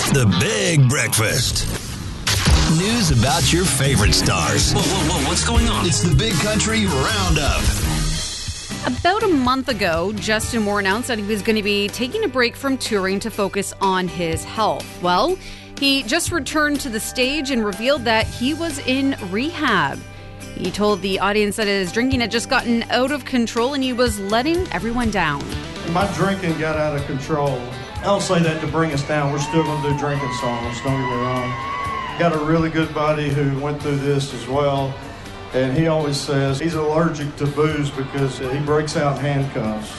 The Big Breakfast. News about your favorite stars. Whoa, what's going on? It's the Big Country Roundup. About a month ago, Justin Moore announced that he was going to be taking a break from touring to focus on his health. Well, he just returned to the stage and revealed that he was in rehab. He told the audience that his drinking had just gotten out of control and he was letting everyone down. My drinking got out of control. I don't say that to bring us down. We're still going to do drinking songs, don't get me wrong. Got a really good buddy who went through this as well, and he always says he's allergic to booze because he breaks out in handcuffs.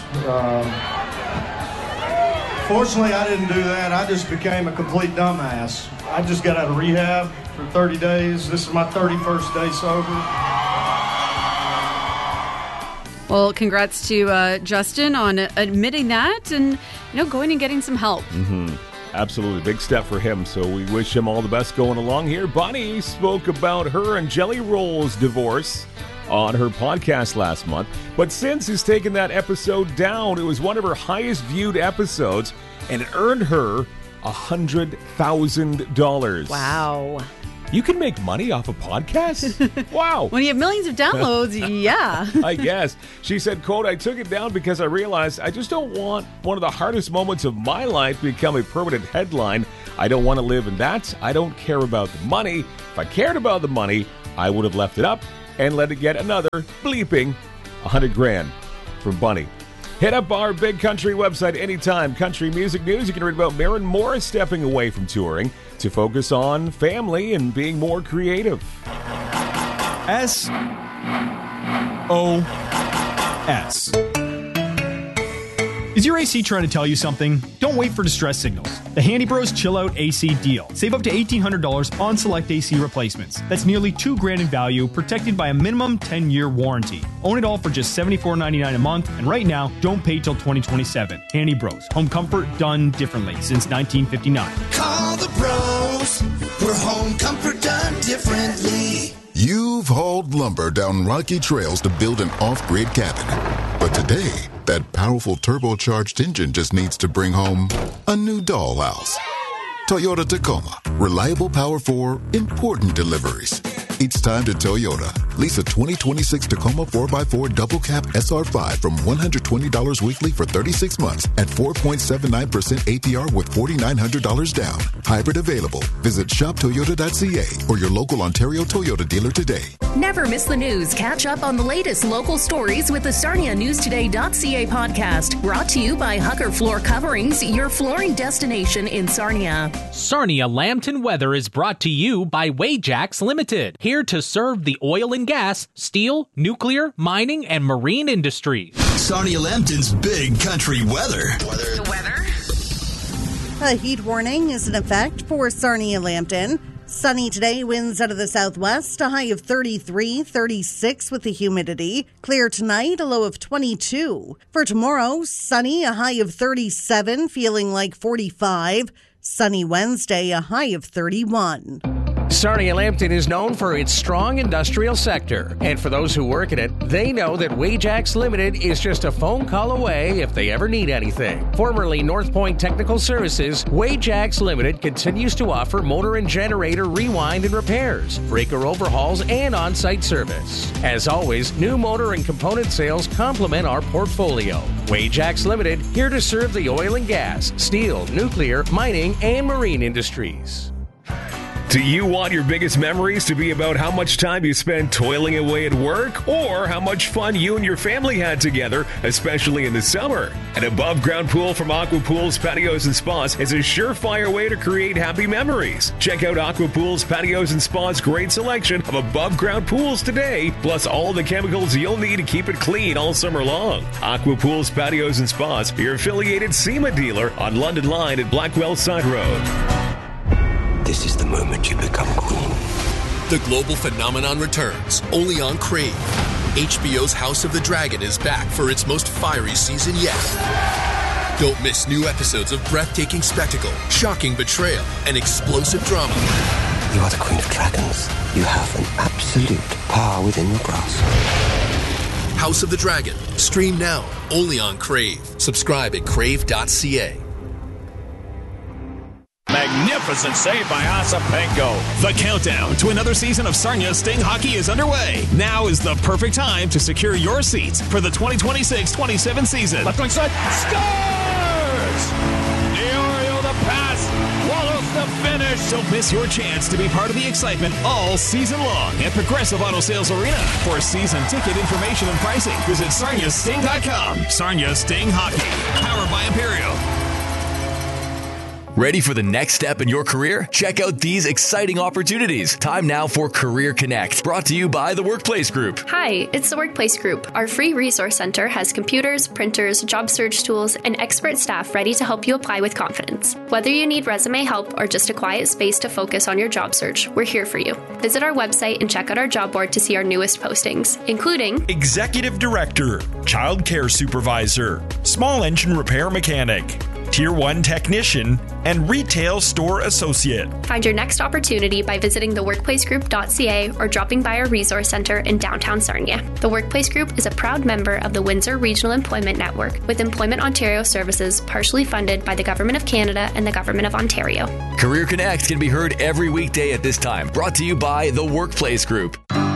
Fortunately, I didn't do that. I just became a complete dumbass. I just got out of rehab for 30 days. This is my 31st day sober. Well, congrats to Justin on admitting that and, going and getting some help. Mm-hmm. Absolutely. Big step for him. So we wish him all the best going along here. Bonnie spoke about her and Jelly Roll's divorce on her podcast last month. But since he's taken that episode down, it was one of her highest viewed episodes and it earned her $100,000. Wow. You can make money off a podcast? Wow. When you have millions of downloads, yeah. I guess. She said, quote, I took it down because I realized I just don't want one of the hardest moments of my life to become a permanent headline. I don't want to live in that. I don't care about the money. If I cared about the money, I would have left it up and let it get another bleeping $100,000 from Bunny. Hit up our Big Country website anytime. Country music news. You can read about Maren Morris stepping away from touring to focus on family and being more creative. SOS. Is your AC trying to tell you something? Don't wait for distress signals. The Handy Bros Chill Out AC deal. Save up to $1,800 on select AC replacements. That's nearly $2,000 in value, protected by a minimum 10-year warranty. Own it all for just $74.99 a month, and right now, don't pay till 2027. Handy Bros. Home comfort done differently since 1959. Call the pros for home comfort done differently. You've hauled lumber down rocky trails to build an off-grid cabin. But today, that powerful turbocharged engine just needs to bring home a new dollhouse. Toyota Tacoma. Reliable power for important deliveries. It's time to Toyota. Lease a 2026 Tacoma 4x4 double cab SR5 from $120 weekly for 36 months at 4.79% APR with $4,900 down. Hybrid available. Visit shoptoyota.ca or your local Ontario Toyota dealer today. Never miss the news. Catch up on the latest local stories with the SarniaNewsToday.ca podcast. Brought to you by Hucker Floor Coverings, your flooring destination in Sarnia. Sarnia Lambton Weather is brought to you by Wajax Limited. Here to serve the oil and gas, steel, nuclear, mining, and marine industries. Sarnia Lambton's Big Country weather. The weather? A heat warning is in effect for Sarnia Lambton. Sunny today, winds out of the southwest, a high of 33, 36 with the humidity. Clear tonight, a low of 22. For tomorrow, sunny, a high of 37, feeling like 45. Sunny Wednesday, a high of 31. Sarnia Lambton is known for its strong industrial sector. And for those who work in it, they know that Wajax Limited is just a phone call away if they ever need anything. Formerly North Point Technical Services, Wajax Limited continues to offer motor and generator rewind and repairs, breaker overhauls, and on-site service. As always, new motor and component sales complement our portfolio. Wajax Limited, here to serve the oil and gas, steel, nuclear, mining, and marine industries. Do you want your biggest memories to be about how much time you spent toiling away at work or how much fun you and your family had together, especially in the summer? An above-ground pool from Aqua Pools, Patios, and Spas is a surefire way to create happy memories. Check out Aqua Pools, Patios, and Spas' great selection of above-ground pools today, plus all the chemicals you'll need to keep it clean all summer long. Aqua Pools, Patios, and Spas, your affiliated SEMA dealer on London Line at Blackwell Side Road. This is the moment you become queen. The global phenomenon returns, only on Crave. HBO's House of the Dragon is back for its most fiery season yet. Don't miss new episodes of breathtaking spectacle, shocking betrayal, and explosive drama. You are the Queen of Dragons. You have an absolute power within your grasp. House of the Dragon. Stream now, only on Crave. Subscribe at crave.ca. magnificent save by Osapenko. The countdown to another season of Sarnia Sting hockey is underway. Now is the perfect time to secure your seats for the 2026-27 season. Left wing side, scores! Diorio the pass, Wallace the finish. Don't miss your chance to be part of the excitement all season long at Progressive Auto Sales Arena. For season ticket information and pricing, visit SarniaSting.com. Sarnia Sting Hockey, powered by Imperial. Ready for the next step in your career? Check out these exciting opportunities. Time now for Career Connect, brought to you by the Workplace Group. Hi, it's the Workplace Group. Our free resource center has computers, printers, job search tools, and expert staff ready to help you apply with confidence. Whether you need resume help or just a quiet space to focus on your job search, we're here for you. Visit our website and check out our job board to see our newest postings, including Executive Director, Child Care Supervisor, Small Engine Repair Mechanic, Tier 1 Technician, and Retail Store Associate. Find your next opportunity by visiting theworkplacegroup.ca or dropping by our resource center in downtown Sarnia. The Workplace Group is a proud member of the Windsor Regional Employment Network, with Employment Ontario services partially funded by the Government of Canada and the Government of Ontario. Career Connect can be heard every weekday at this time, brought to you by the Workplace Group.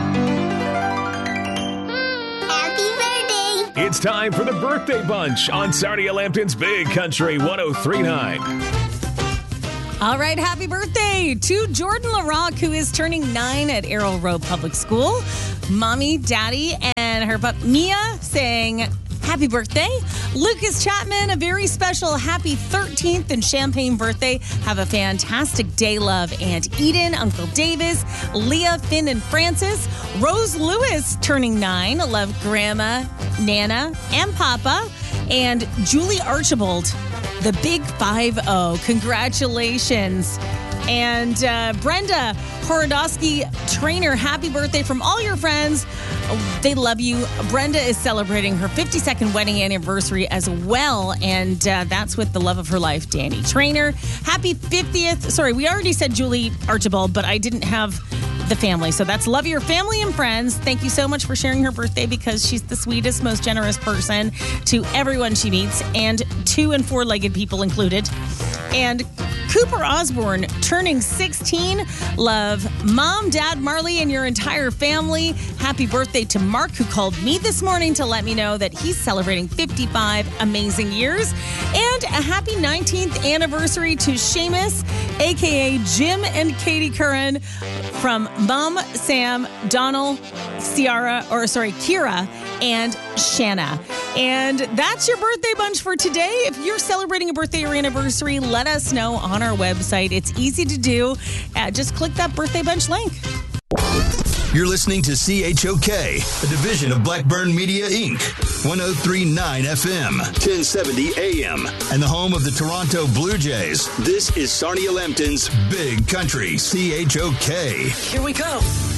It's time for the Birthday Bunch on Sarnia Lambton's Big Country 103.9. All right, happy birthday to Jordan LaRock, who is turning 9 at Arrow Road Public School. Mommy, Daddy, and her pup Mia saying happy birthday. Lucas Chapman, a very special happy 13th and Champagne birthday. Have a fantastic day, love. And Eden, Uncle Davis, Leah, Finn, and Francis. Rose Lewis turning 9. Love Grandma, Nana, and Papa. And Julie Archibald, the big 5-0. Congratulations. And Brenda Horodowski, trainer, happy birthday from all your friends. They love you. Brenda is celebrating her 52nd wedding anniversary as well, and that's with the love of her life, Danny Trainer. Happy 50th. Sorry, we already said Julie Archibald, but I didn't have the family. So that's love your family and friends. Thank you so much for sharing her birthday, because she's the sweetest, most generous person to everyone she meets, and 2- and 4-legged people included. And Cooper Osborne turning 16. Love Mom, Dad, Marley, and your entire family. Happy birthday to Mark, who called me this morning to let me know that he's celebrating 55 amazing years. And a happy 19th anniversary to Seamus, a.k.a. Jim and Katie Curran, from Mom, Sam, Donald, Kira, and Shanna. And that's your birthday bunch for today. If you're celebrating a birthday or anniversary, let us know on our website. It's easy to do. Just click that birthday bunch link. You're listening to CHOK, a division of Blackburn Media, Inc., 103.9 FM, 1070 AM, and the home of the Toronto Blue Jays. This is Sarnia Lambton's Big Country, CHOK. Here we go.